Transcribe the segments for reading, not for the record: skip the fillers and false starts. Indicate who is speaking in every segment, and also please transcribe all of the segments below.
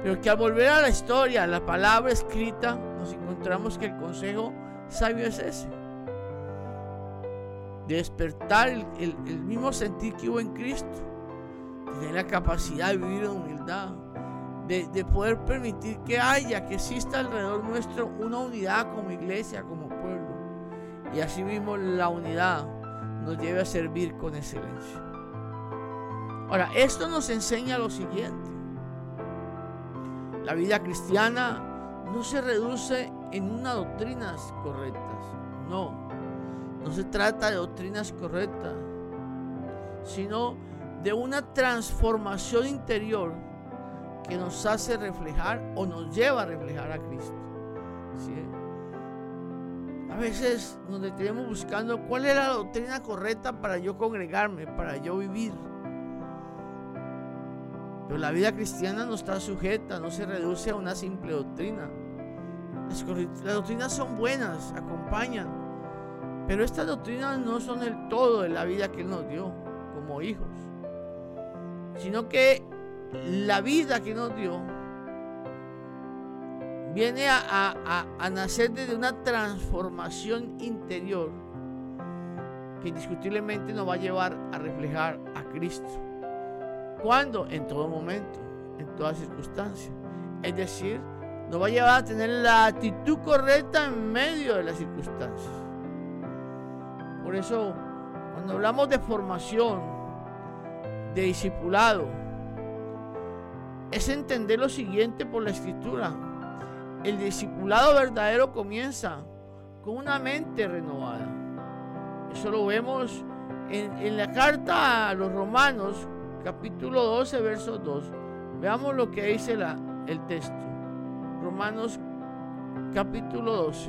Speaker 1: pero que al volver a la historia, a la palabra escrita, nos encontramos que el consejo sabio es ese: de despertar el mismo sentir que hubo en Cristo, de tener la capacidad de vivir en humildad, de poder permitir que exista alrededor nuestro una unidad como iglesia, como pueblo, y así mismo la unidad nos lleve a servir con excelencia. Ahora, esto nos enseña lo siguiente: la vida cristiana no se reduce en unas doctrinas correctas, no se trata de doctrinas correctas, sino de una transformación interior que nos hace reflejar o nos lleva a reflejar a Cristo. ¿Sí? A veces nos detenemos buscando cuál es la doctrina correcta para yo congregarme, para yo vivir. Pero la vida cristiana no está sujeta, no se reduce a una simple doctrina. Las doctrinas son buenas, acompañan, pero estas doctrinas no son el todo de la vida que Él nos dio como hijos, sino que la vida que nos dio viene a nacer desde una transformación interior que indiscutiblemente nos va a llevar a reflejar a Cristo. ¿Cuándo? En todo momento, en toda circunstancia. Es decir, nos va a llevar a tener la actitud correcta en medio de las circunstancias. Por eso, cuando hablamos de formación, de discipulado, es entender lo siguiente por la Escritura: el discipulado verdadero comienza con una mente renovada. Eso lo vemos en la carta a los Romanos, capítulo 12, verso 2. Veamos lo que dice el texto. Romanos capítulo 12.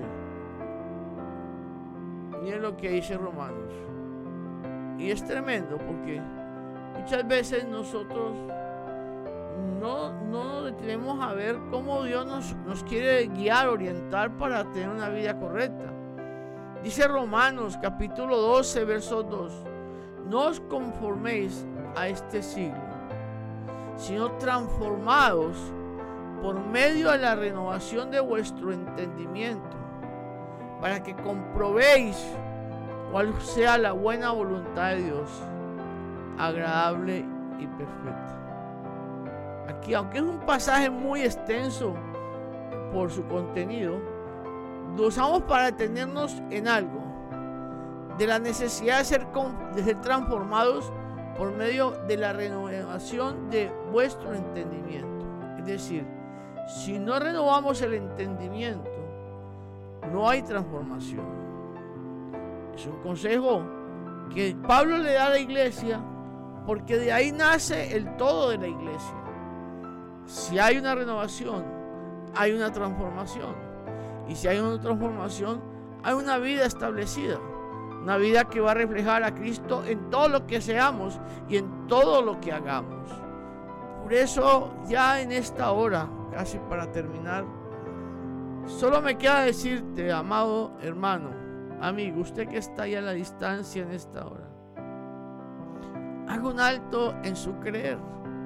Speaker 1: Miren lo que dice Romanos. Y es tremendo, porque muchas veces nosotros no nos detenemos a ver cómo Dios nos quiere guiar, orientar para tener una vida correcta. Dice Romanos capítulo 12, verso 2: no os conforméis a este siglo, sino transformados por medio de la renovación de vuestro entendimiento, para que comprobéis cuál sea la buena voluntad de Dios, agradable y perfecta. Aquí, aunque es un pasaje muy extenso por su contenido, lo usamos para detenernos en algo de la necesidad de ser transformados por medio de la renovación de vuestro entendimiento. Es decir, si no renovamos el entendimiento, no hay transformación. Es un consejo que Pablo le da a la iglesia, porque de ahí nace el todo de la iglesia. Si hay una renovación, hay una transformación. Y si hay una transformación, hay una vida establecida. Una vida que va a reflejar a Cristo en todo lo que seamos y en todo lo que hagamos. Por eso, ya en esta hora, casi para terminar, solo me queda decirte, amado hermano, amigo, usted que está ahí a la distancia en esta hora, haga un alto en su creer.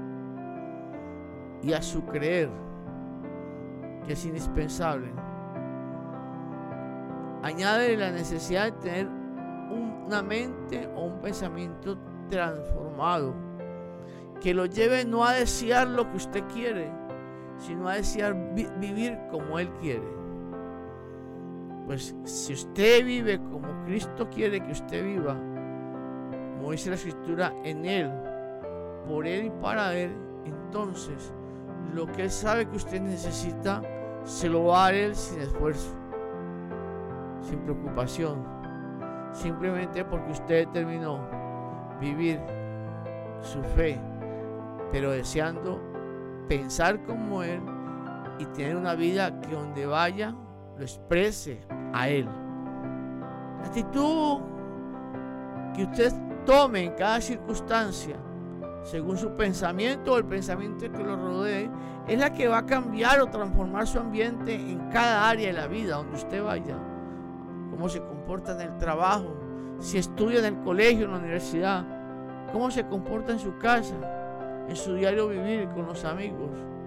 Speaker 1: Y a su creer, que es indispensable, añade la necesidad de tener una mente o un pensamiento transformado, que lo lleve no a desear lo que usted quiere, sino a desear vivir como Él quiere. Pues si usted vive como Cristo quiere que usted viva, como dice la Escritura, en Él, por Él y para Él, entonces lo que Él sabe que usted necesita se lo va a dar Él sin esfuerzo, sin preocupación, simplemente porque usted determinó vivir su fe, pero deseando pensar como Él y tener una vida que donde vaya lo exprese a Él. La actitud que usted tome en cada circunstancia, según su pensamiento o el pensamiento que lo rodee, es la que va a cambiar o transformar su ambiente en cada área de la vida donde usted vaya. Cómo se comporta en el trabajo, si estudia en el colegio, en la universidad, cómo se comporta en su casa, en su diario vivir con los amigos.